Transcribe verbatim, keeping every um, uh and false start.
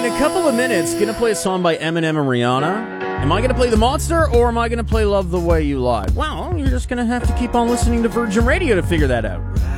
in a couple of minutes, going to play a song by Eminem and Rihanna. Am I going to play The Monster, or am I going to play Love the Way You Lie? Well, you're just going to have to keep on listening to Virgin Radio to figure that out.